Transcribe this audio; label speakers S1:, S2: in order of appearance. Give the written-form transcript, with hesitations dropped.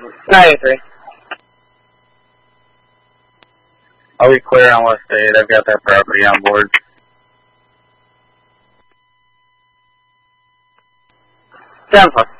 S1: 93.
S2: I'll be clear on West 8. I've got that property on board.
S1: 10-4.